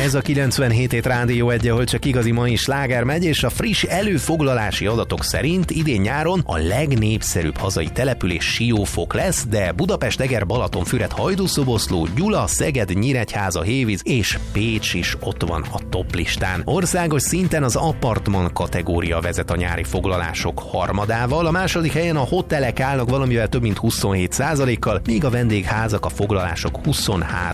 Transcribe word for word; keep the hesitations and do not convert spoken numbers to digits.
Ez a kilencvenhét hét Rádió egy, ahol csak igazi mai sláger megy, és a friss előfoglalási adatok szerint idén nyáron a legnépszerűbb hazai település Siófok lesz, de Budapest, Eger, Balatonfüred, Hajdúszoboszló, Gyula, Szeged, Nyíregyháza, Hévíz és Pécs is ott van a toplistán. Országos szinten az apartman kategória vezet a nyári foglalások harmadával, a második helyen a hotelek állnak valamivel több mint huszonhét százalékkal, míg a vendégházak a foglalások huszonhárom